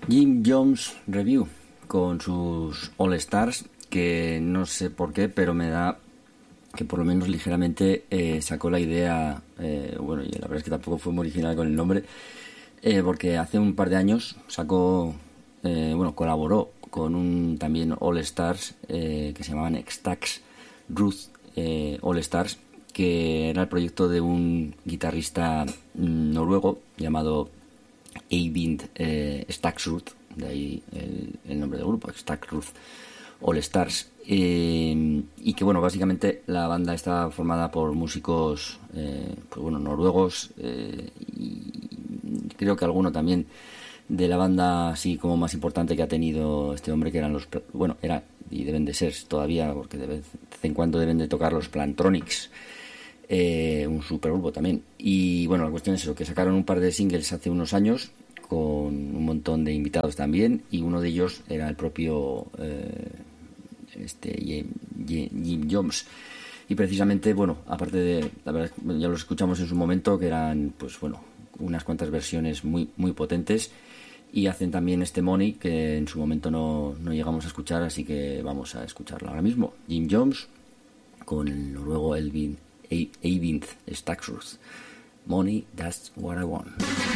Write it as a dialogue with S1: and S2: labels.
S1: Jim Jones Review con sus All Stars, que no sé por qué, pero me da que por lo menos ligeramente sacó la idea, bueno, y la verdad es que tampoco fue muy original con el nombre, porque hace un par de años sacó, bueno, colaboró con un también All Stars que se llamaban Stax Ruth All Stars, que era el proyecto de un guitarrista noruego llamado Eivind Staksrud, de ahí el nombre del grupo, Staksrud All Stars, y que bueno, básicamente la banda está formada por músicos pues bueno, noruegos, y creo que alguno también de la banda así como más importante que ha tenido este hombre, que eran los, bueno, era y deben de ser todavía, porque de vez en cuando deben de tocar los Plantronics, un supergrupo también. Y bueno, la cuestión es eso, que sacaron un par de singles hace unos años con un montón de invitados también, y uno de ellos era el propio Jim Jones. Y precisamente, bueno, aparte de, la verdad, ya los escuchamos en su momento, que eran, pues bueno, unas cuantas versiones muy, muy potentes, y hacen también este Money, que en su momento no llegamos a escuchar, así que vamos a escucharlo ahora mismo. Jim Jones con el noruego Eivind Staksrud. Money, that's what I want.